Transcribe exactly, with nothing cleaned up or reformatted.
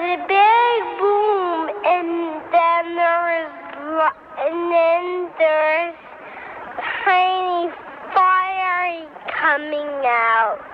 a big boom, and then there was, and then there's tiny fire coming out.